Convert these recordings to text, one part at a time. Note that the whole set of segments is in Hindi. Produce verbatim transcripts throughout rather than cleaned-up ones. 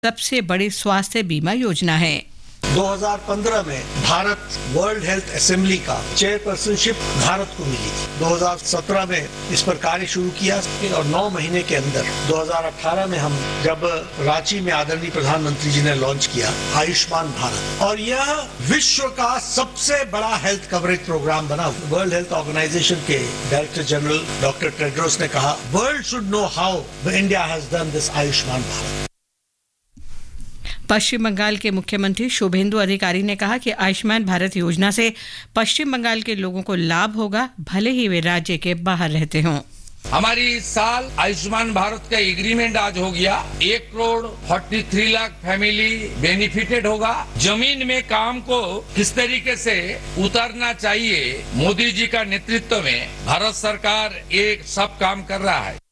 सबसे बड़ी स्वास्थ्य बीमा योजना है। दो हज़ार पंद्रह में भारत वर्ल्ड हेल्थ असेंबली का चेयरपर्सनशिप भारत को मिली थी। दो हज़ार सत्रह में इस पर कार्य शुरू किया और नौ महीने के अंदर दो हज़ार अठारह में हम जब रांची में आदरणीय प्रधानमंत्री जी ने लॉन्च किया आयुष्मान भारत, और यह विश्व का सबसे बड़ा हेल्थ कवरेज प्रोग्राम बना। वर्ल्ड हेल्थ ऑर्गेनाइजेशन के डायरेक्टर जनरल डॉक्टर टेड्रोस ने कहा, world should know how India has done this Ayushman Bharat. पश्चिम बंगाल के मुख्यमंत्री शुभेंदु अधिकारी ने कहा कि आयुष्मान भारत योजना से पश्चिम बंगाल के लोगों को लाभ होगा, भले ही वे राज्य के बाहर रहते हों। हमारी इस साल आयुष्मान भारत का एग्रीमेंट आज हो गया। एक crore forty three lakh family benefited होगा। जमीन में काम को किस तरीके से उतारना चाहिए, मोदी जी का नेतृत्व में भारत सरकार एक सब काम कर रहा है।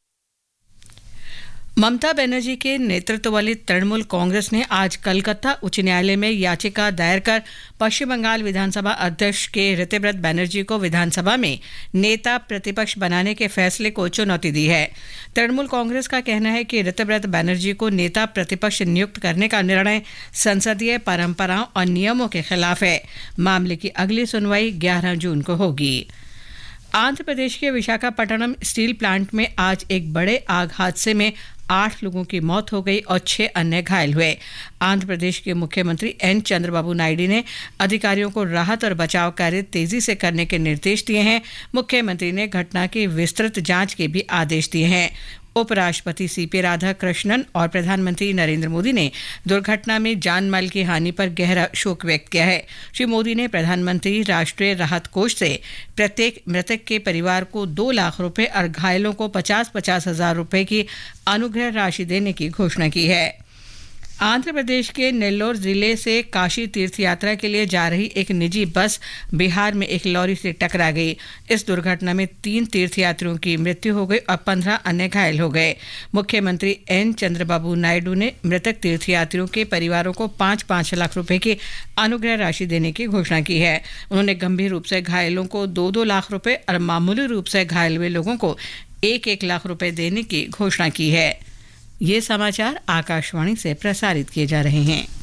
ममता बनर्जी के नेतृत्व वाली तृणमूल कांग्रेस ने आज कलकत्ता उच्च न्यायालय में याचिका दायर कर पश्चिम बंगाल विधानसभा अध्यक्ष के ऋतव्रत बनर्जी को विधानसभा में नेता प्रतिपक्ष बनाने के फैसले को चुनौती दी है। तृणमूल कांग्रेस का कहना है कि ऋतव्रत बनर्जी को नेता प्रतिपक्ष नियुक्त करने का निर्णय संसदीय परंपराओं और नियमों के खिलाफ है। मामले की अगली सुनवाई ग्यारह जून को होगी। आंध्र प्रदेश के विशाखापट्टनम स्टील प्लांट में आज एक बड़े आग हादसे में आठ लोगों की मौत हो गई और छह अन्य घायल हुए। आंध्र प्रदेश के मुख्यमंत्री एन चंद्रबाबू नायडू ने अधिकारियों को राहत और बचाव कार्य तेजी से करने के निर्देश दिए हैं। मुख्यमंत्री ने घटना की विस्तृत जांच के भी आदेश दिए हैं। उपराष्ट्रपति सीपी राधाकृष्णन और प्रधानमंत्री नरेंद्र मोदी ने दुर्घटना में जान माल की हानि पर गहरा शोक व्यक्त किया है। श्री मोदी ने प्रधानमंत्री राष्ट्रीय राहत कोष से प्रत्येक मृतक के परिवार को दो लाख रुपए और घायलों को पचास पचास हजार रुपए की अनुग्रह राशि देने की घोषणा की है। आंध्र प्रदेश के नेल्लोर जिले से काशी तीर्थ यात्रा के लिए जा रही एक निजी बस बिहार में एक लॉरी से टकरा गई। इस दुर्घटना में तीन तीर्थयात्रियों की मृत्यु हो गई और पंद्रह अन्य घायल हो गए। मुख्यमंत्री एन चंद्रबाबू नायडू ने मृतक तीर्थयात्रियों के परिवारों को पाँच पाँच लाख रुपए की अनुग्रह राशि देने की घोषणा की है। उन्होंने गंभीर रूप से घायलों को दो दो लाख रुपए और मामूली रूप से घायल हुए लोगों को एक एक लाख रुपए देने की घोषणा की है। ये समाचार आकाशवाणी से प्रसारित किए जा रहे हैं।